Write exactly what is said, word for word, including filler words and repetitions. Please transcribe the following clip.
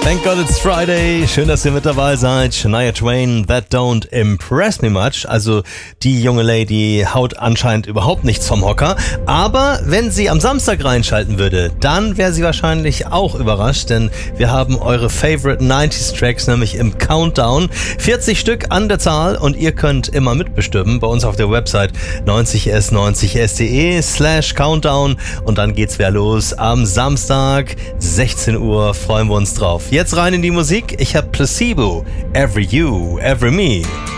Thank God it's Friday. Schön, dass ihr mit dabei seid. Shania Twain, That Don't Impress Me Much. Also die junge Lady haut anscheinend überhaupt nichts vom Hocker. Aber wenn sie am Samstag reinschalten würde, dann wäre sie wahrscheinlich auch überrascht, denn wir haben eure Favorite neunziger Tracks nämlich im Countdown. vierzig Stück an der Zahl und ihr könnt immer mitbestimmen bei uns auf der Website neunzig s neunzig s punkt de slash Countdown und dann geht's wieder los am Samstag, sechzehn Uhr. Freuen wir uns drauf. Jetzt rein in die Musik. Ich habe Placebo, Every You, Every Me.